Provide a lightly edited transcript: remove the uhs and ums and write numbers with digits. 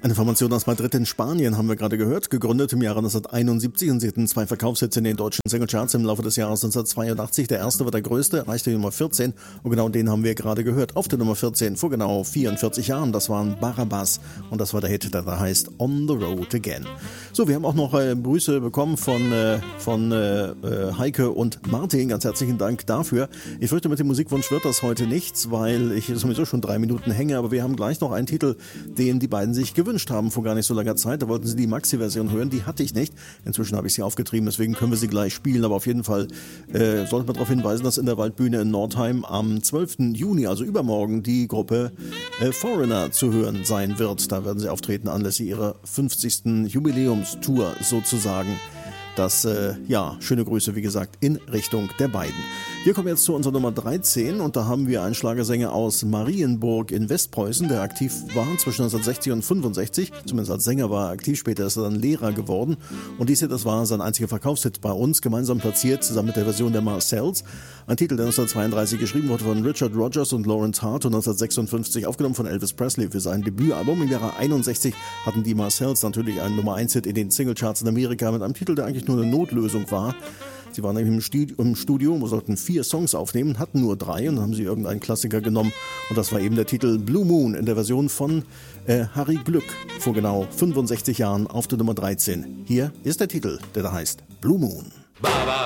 Eine Formation aus Madrid in Spanien haben wir gerade gehört, gegründet im Jahre 1971 und sie hatten 2 Verkaufshits in den deutschen Singlecharts im Laufe des Jahres 1982. Der erste war der größte, erreichte die Nummer 14 und genau den haben wir gerade gehört. Auf der Nummer 14 vor genau 44 Jahren, das waren Barrabás und das war der Hit, der da heißt On the Road Again. So, wir haben auch noch Grüße bekommen von Heike und Martin, ganz herzlichen Dank dafür. Ich fürchte, mit dem Musikwunsch wird das heute nichts, weil ich sowieso schon 3 Minuten hänge, aber wir haben gleich noch einen Titel, den die beiden sich gewünscht haben vor gar nicht so langer Zeit. Da wollten sie die Maxi-Version hören, die hatte ich nicht. Inzwischen habe ich sie aufgetrieben, deswegen können wir sie gleich spielen. Aber auf jeden Fall sollte man darauf hinweisen, dass in der Waldbühne in Nordheim am 12. Juni, also übermorgen, die Gruppe Foreigner zu hören sein wird. Da werden sie auftreten anlässlich ihrer 50. Jubiläumstour sozusagen. Das, schöne Grüße, wie gesagt, in Richtung der beiden. Wir kommen jetzt zu unserer Nummer 13 und da haben wir einen Schlagersänger aus Marienburg in Westpreußen, der aktiv war zwischen 1960 und 65. Zumindest als Sänger war er aktiv, später ist er dann Lehrer geworden. Und dies hier, das war sein einziger Verkaufshit bei uns, gemeinsam platziert, zusammen mit der Version der Marcells. Ein Titel, der 1932 geschrieben wurde von Richard Rodgers und Lawrence Hart und 1956 aufgenommen von Elvis Presley für sein Debütalbum. Im Jahre 61 hatten die Marcells natürlich einen Nummer-1-Hit in den Singlecharts in Amerika mit einem Titel, der eigentlich nur eine Notlösung war. Sie waren nämlich im Studio, sollten 4 Songs aufnehmen, hatten nur 3 und dann haben sie irgendeinen Klassiker genommen und das war eben der Titel Blue Moon in der Version von Harry Glück vor genau 65 Jahren auf der Nummer 13. Hier ist der Titel, der da heißt Blue Moon.